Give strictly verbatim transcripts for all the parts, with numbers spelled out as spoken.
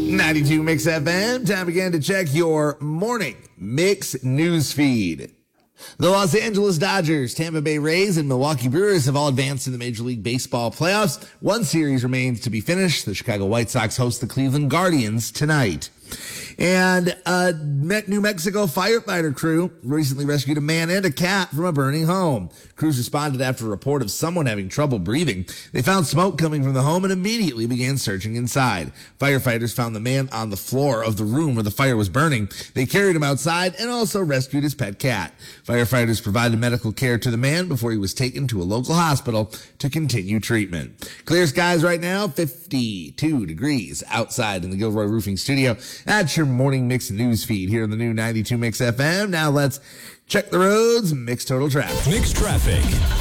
ninety-two Mix F M. Time again to check your morning Mix news feed. The Los Angeles Dodgers, Tampa Bay Rays, and Milwaukee Brewers have all advanced in the Major League Baseball playoffs. One series remains to be finished. The Chicago White Sox host the Cleveland Guardians tonight. And a New Mexico firefighter crew recently rescued a man and a cat from a burning home. Crews responded after a report of someone having trouble breathing. They found smoke coming from the home and immediately began searching inside. Firefighters found the man on the floor of the room where the fire was burning. They carried him outside and also rescued his pet cat. Firefighters provided medical care to the man before he was taken to a local hospital to continue treatment. Clear skies right now, fifty-two degrees outside in the Gilroy Roofing Studio. That's your morning Mix news feed here on the new ninety-two Mix F M. Now let's check the roads, Mix Total Traffic. Mix Traffic.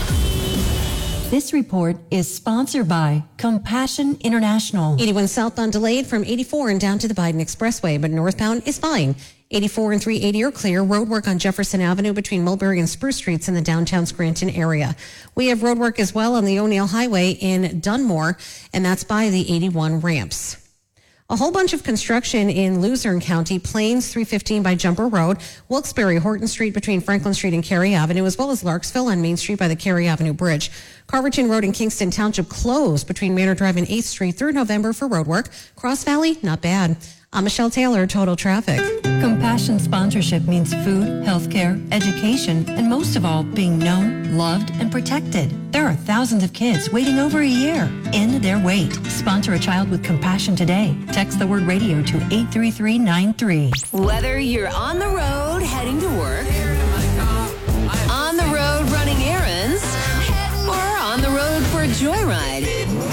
This report is sponsored by Compassion International. eighty-one southbound delayed from eighty-four and down to the Biden Expressway, but northbound is fine. eighty-four and three eighty are clear. Road work on Jefferson Avenue between Mulberry and Spruce Streets in the downtown Scranton area. We have road work as well on the O'Neill Highway in Dunmore, and that's by the eighty-one ramps. A whole bunch of construction in Luzerne County, Plains three fifteen by Jumper Road, Wilkes-Barre, Horton Street between Franklin Street and Cary Avenue, as well as Larksville on Main Street by the Cary Avenue Bridge. Carverton Road in Kingston Township closed between Manor Drive and eighth Street through November for road work. Cross Valley, not bad. I'm Michelle Taylor, Total Traffic. Compassion sponsorship means food, healthcare, education, and most of all, being known, loved, and protected. There are thousands of kids waiting over a year. End their wait. Sponsor a child with compassion today. Text the word radio to eight three three nine three. Whether you're on the road heading to work, on the road running errands, or on the road for a joyride,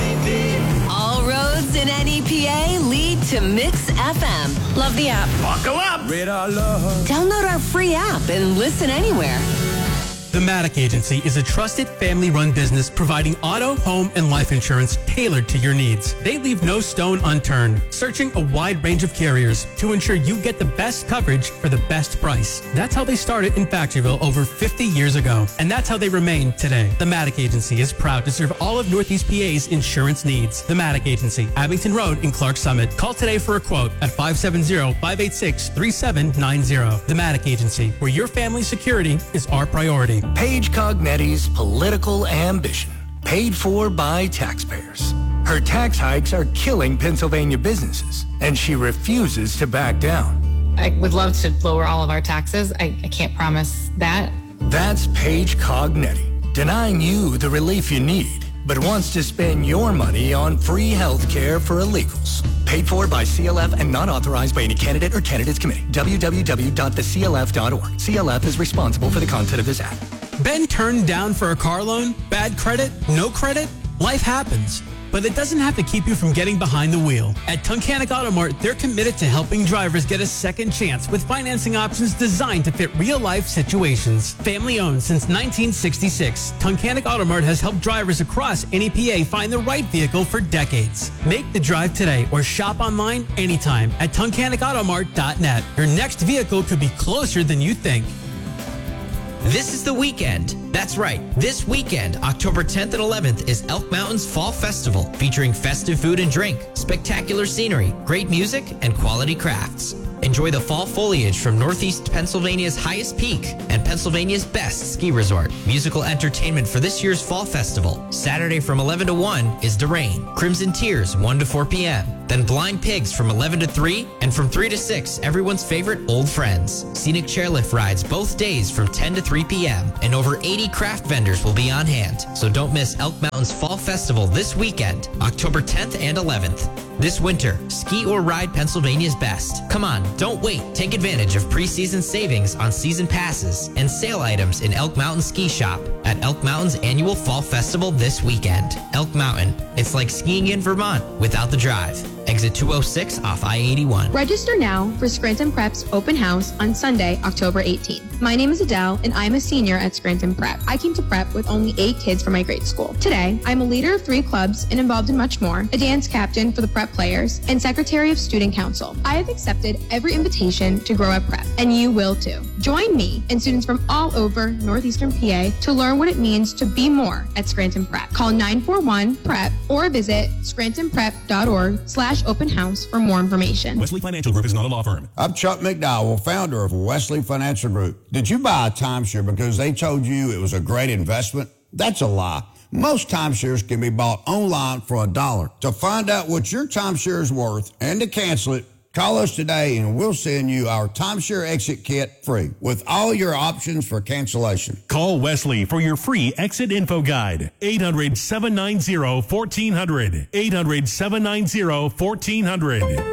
all roads in N E P A lead to Mix F M. Love the app. Buckle up! Download our free app and listen anywhere. The Maddock Agency is a trusted family-run business providing auto, home, and life insurance tailored to your needs. They leave no stone unturned, searching a wide range of carriers to ensure you get the best coverage for the best price. That's how they started in Factoryville over fifty years ago, and that's how they remain today. The Maddock Agency is proud to serve all of Northeast P A's insurance needs. The Maddock Agency, Abington Road in Clark Summit. Call today for a quote at five seven zero, five eight six, three seven nine zero. The Maddock Agency, where your family's security is our priority. Paige Cognetti's political ambition, paid for by taxpayers. Her tax hikes are killing Pennsylvania businesses, and she refuses to back down. I would love to lower all of our taxes. I, I can't promise that. That's Paige Cognetti, denying you the relief you need, but wants to spend your money on free health care for illegals. Paid for by C L F and not authorized by any candidate or candidates committee. w w w dot the c l f dot org. C L F is responsible for the content of this ad. Been turned down for a car loan? Bad credit? No credit? Life happens. But it doesn't have to keep you from getting behind the wheel. At Tunkhannock Auto Mart, they're committed to helping drivers get a second chance with financing options designed to fit real-life situations. Family-owned since nineteen sixty-six, Tunkhannock Auto Mart has helped drivers across N E P A find the right vehicle for decades. Make the drive today or shop online anytime at tunkhannock auto mart dot net. Your next vehicle could be closer than you think. This is the weekend. That's right. This weekend, October tenth and eleventh, is Elk Mountain's Fall Festival, featuring festive food and drink, spectacular scenery, great music, and quality crafts. Enjoy the fall foliage from Northeast Pennsylvania's highest peak and Pennsylvania's best ski resort. Musical entertainment for this year's Fall Festival. Saturday from eleven to one is The Rain, Crimson Tears one to four p.m. Then Blind Pigs from eleven to three, and from three to six, everyone's favorite Old Friends. Scenic chairlift rides both days from ten to three p.m. and over eighty craft vendors will be on hand. So don't miss Elk Mountain's Fall Festival this weekend, October tenth and eleventh. This winter, ski or ride Pennsylvania's best. Come on, don't wait. Take advantage of preseason savings on season passes and sale items in Elk Mountain Ski Shop at Elk Mountain's annual Fall Festival this weekend. Elk Mountain, it's like skiing in Vermont without the drive. Exit two oh six off I eighty-one. Register now for Scranton Prep's open house on Sunday, October eighteenth. My name is Adele, and I'm a senior at Scranton Prep. I came to Prep with only eight kids from my grade school. Today, I'm a leader of three clubs and involved in much more, a dance captain for the Prep Prep players and Secretary of Student Council. I have accepted every invitation to grow at Prep, and you will too. Join me and students from all over Northeastern P A to learn what it means to be more at Scranton Prep. Call nine four one PREP or visit scrantonprep.org slash open house for more information. Wesley Financial Group is not a law firm. I'm Chuck McDowell, founder of Wesley Financial Group. Did you buy a timeshare because they told you it was a great investment? That's a lie. Most timeshares can be bought online for a dollar. To find out what your timeshare is worth and to cancel it, call us today and we'll send you our timeshare exit kit free with all your options for cancellation. Call Wesley for your free exit info guide. eight hundred, seven nine zero, one four zero zero. eight hundred, seven nine zero, one four zero zero.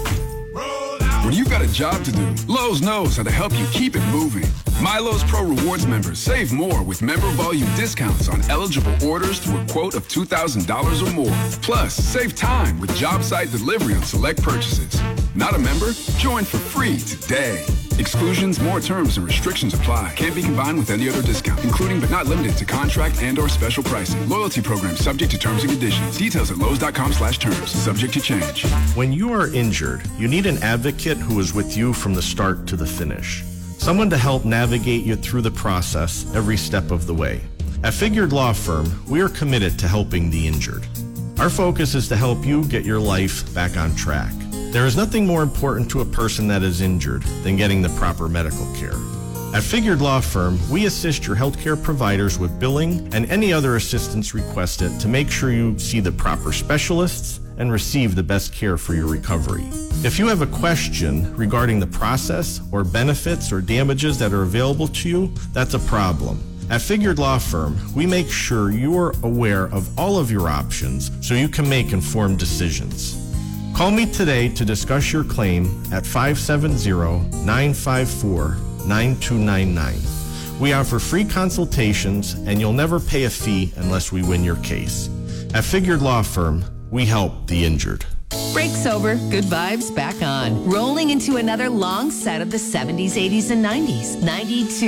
When you've got a job to do, Lowe's knows how to help you keep it moving. MyLowe's Pro Rewards members save more with member volume discounts on eligible orders through a quote of two thousand dollars or more. Plus, save time with job site delivery on select purchases. Not a member? Join for free today. Exclusions, more terms, and restrictions apply. Can't be combined with any other discount, including but not limited to contract and or special pricing. Loyalty program subject to terms and conditions. Details at lowes.com slash terms. Subject to change. When you are injured, you need an advocate who is with you from the start to the finish. Someone to help navigate you through the process every step of the way. At Figured Law Firm, we are committed to helping the injured. Our focus is to help you get your life back on track. There is nothing more important to a person that is injured than getting the proper medical care. At Figured Law Firm, we assist your healthcare providers with billing and any other assistance requested to make sure you see the proper specialists and receive the best care for your recovery. If you have a question regarding the process or benefits or damages that are available to you, that's a problem. At Figured Law Firm, we make sure you are aware of all of your options so you can make informed decisions. Call me today to discuss your claim at five seven zero, nine five four, nine two nine nine. We offer free consultations and you'll never pay a fee unless we win your case. At Figured Law Firm, we help the injured. Break's over, good vibes back on. Rolling into another long set of the seventies, eighties, and nineties. ninety-two